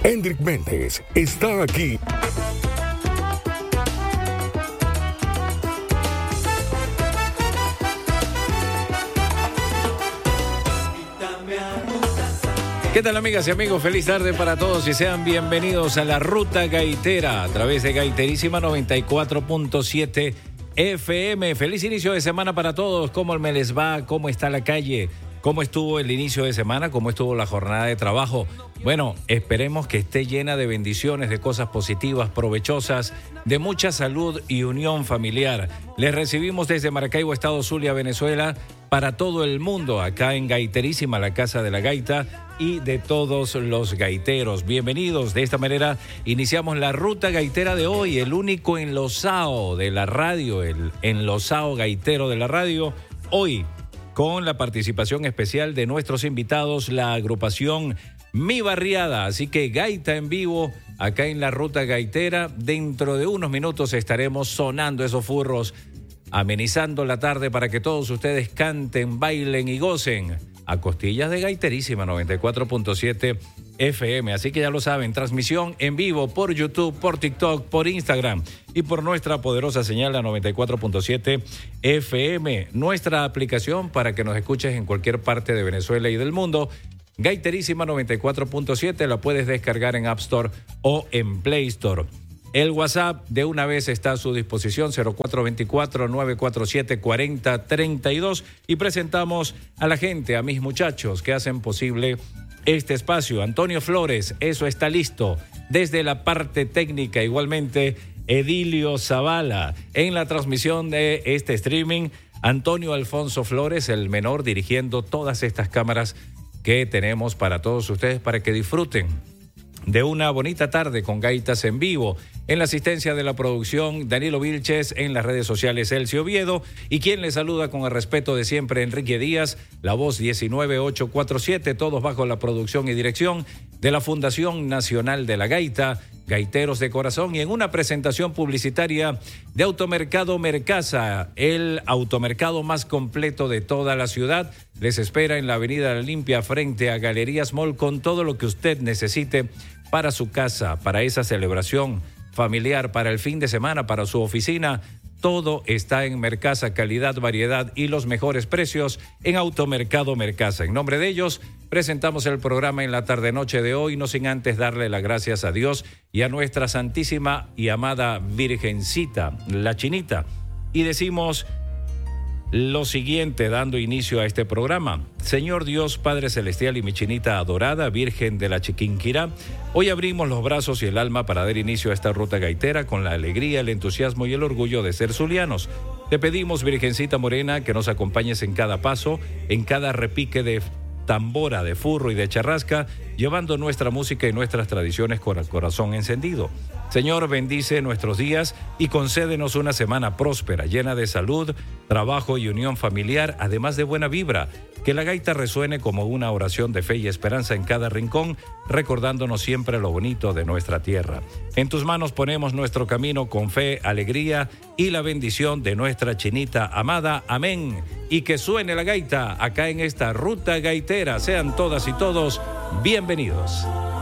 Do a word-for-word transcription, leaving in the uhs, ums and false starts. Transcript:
Hendrik Méndez está aquí. ¿Qué tal, amigas y amigos? Feliz tarde para todos y sean bienvenidos a la Ruta Gaitera a través de Gaiterísima noventa y cuatro punto siete F M. Feliz inicio de semana para todos. ¿Cómo me les va? ¿Cómo está la calle? ¿Cómo estuvo el inicio de semana? ¿Cómo estuvo la jornada de trabajo? Bueno, esperemos que esté llena de bendiciones, de cosas positivas, provechosas, de mucha salud y unión familiar. Les recibimos desde Maracaibo, Estado Zulia, Venezuela, para todo el mundo, acá en Gaiterísima, la Casa de la Gaita, y de todos los gaiteros. Bienvenidos. De esta manera iniciamos la Ruta Gaitera de hoy, el único enlosao de la radio, el enlosao gaitero de la radio. Hoy, con la participación especial de nuestros invitados, la agrupación Mi Barriada. Así que gaita en vivo acá en la Ruta Gaitera. Dentro de unos minutos estaremos sonando esos furros, amenizando la tarde para que todos ustedes canten, bailen y gocen a costillas de Gaiterísima noventa y cuatro punto siete F M. Así que ya lo saben, transmisión en vivo por YouTube, por TikTok, por Instagram y por nuestra poderosa señal a noventa y cuatro punto siete F M. Nuestra aplicación para que nos escuches en cualquier parte de Venezuela y del mundo. Gaiterísima noventa y cuatro punto siete, la puedes descargar en App Store o en Play Store. El WhatsApp de una vez está a su disposición, cero cuatro dos cuatro, nueve cuatro siete, cuatro cero tres dos, y presentamos a la gente, a mis muchachos que hacen posible este espacio. Antonio Flores, eso está listo. Desde la parte técnica, igualmente, Edilio Zavala. En la transmisión de este streaming, Antonio Alfonso Flores, el menor, dirigiendo todas estas cámaras que tenemos para todos ustedes, para que disfruten de una bonita tarde con gaitas en vivo. En la asistencia de la producción, Danilo Vilches. En las redes sociales, Elcio Oviedo. Y quien les saluda con el respeto de siempre, Enrique Díaz, la voz diecinueve ocho cuatro siete, todos bajo la producción y dirección de la Fundación Nacional de la Gaita, Gaiteros de Corazón, y en una presentación publicitaria de Automercado Mercasa, el automercado más completo de toda la ciudad. Les espera en la Avenida La Limpia, frente a Galerías Mall, con todo lo que usted necesite para su casa, para esa celebración familiar, para el fin de semana, para su oficina. Todo está en Mercasa, calidad, variedad y los mejores precios en Automercado Mercasa. En nombre de ellos, presentamos el programa en la tarde-noche de hoy, no sin antes darle las gracias a Dios y a nuestra santísima y amada Virgencita, la Chinita. Y decimos lo siguiente, dando inicio a este programa. Señor Dios, Padre Celestial y mi Chinita adorada, Virgen de la Chiquinquirá, hoy abrimos los brazos y el alma para dar inicio a esta ruta gaitera con la alegría, el entusiasmo y el orgullo de ser zulianos. Te pedimos, Virgencita Morena, que nos acompañes en cada paso, en cada repique de tambora, de furro y de charrasca, llevando nuestra música y nuestras tradiciones con el corazón encendido. Señor, bendice nuestros días y concédenos una semana próspera, llena de salud, trabajo y unión familiar, además de buena vibra. Que la gaita resuene como una oración de fe y esperanza en cada rincón, recordándonos siempre lo bonito de nuestra tierra. En tus manos ponemos nuestro camino con fe, alegría y la bendición de nuestra Chinita amada. Amén. Y que suene la gaita acá en esta Ruta Gaitera. Sean todas y todos bienvenidos.